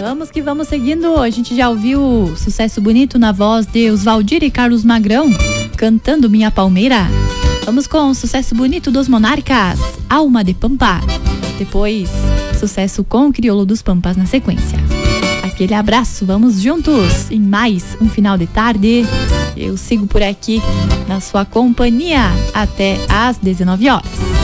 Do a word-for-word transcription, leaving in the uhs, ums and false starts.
Vamos que vamos seguindo. A gente já ouviu Sucesso Bonito na voz de Oswaldir e Carlos Magrão, cantando Minha Palmeira. Vamos com Sucesso Bonito dos Monarcas, Alma de Pampa. Depois, sucesso com o Crioulo dos Pampas na sequência. Aquele abraço, vamos juntos em mais um final de tarde. Eu sigo por aqui na sua companhia até às dezenove horas.